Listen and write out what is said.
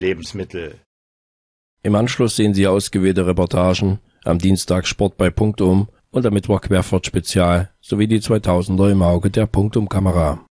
Lebensmittel. Im Anschluss sehen Sie ausgewählte Reportagen, am Dienstag Sport bei Punktum und am Mittwoch Querfahrt Spezial sowie die 2000er im Auge der Punktum-Kamera.